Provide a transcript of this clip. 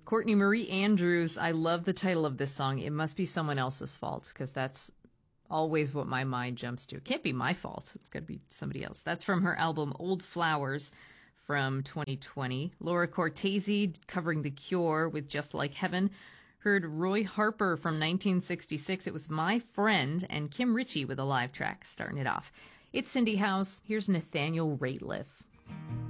Courtney Marie Andrews, I love the title of this song. It must be someone else's fault, because that's always what my mind jumps to. It can't be my fault. It's got to be somebody else. That's from her album Old Flowers from 2020. Laura Cortese covering The Cure with Just Like Heaven. Heard Roy Harper from 1966. It was My Friend, and Kim Ritchie with a live track starting it off. It's Cindy House. Here's Nathaniel Rateliff.